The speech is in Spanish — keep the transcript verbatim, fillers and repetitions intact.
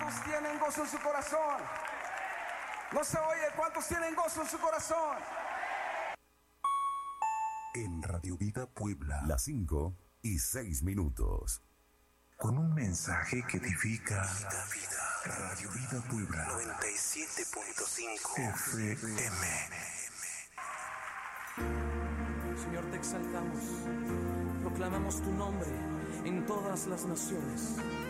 ¿Cuántos tienen gozo en su corazón? No se oye. ¿Cuántos tienen gozo en su corazón? En Radio Vida Puebla, las cinco y seis minutos. Con un mensaje que edifica. Vida, vida. Radio Vida Puebla noventa y siete punto cinco F M. Señor, te exaltamos, proclamamos tu nombre en todas las naciones.